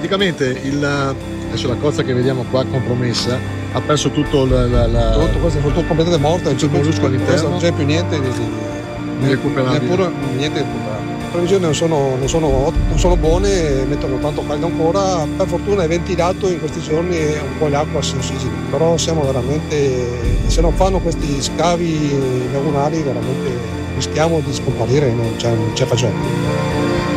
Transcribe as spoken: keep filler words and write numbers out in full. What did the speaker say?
praticamente il, adesso la cozza che vediamo qua compromessa ha perso tutto la, la, la tutto, questo è tutto completamente morto, tutto il mollusco all'interno, non c'è più niente di, di, di recuperabile, neppure niente di recuperabile. Le previsioni non sono, non, sono, non sono buone, mettono tanto caldo ancora, per fortuna è ventilato in questi giorni un po' l'acqua si ossigena, però siamo veramente, se non fanno questi scavi lagunari veramente rischiamo di scomparire, non ce la facciamo.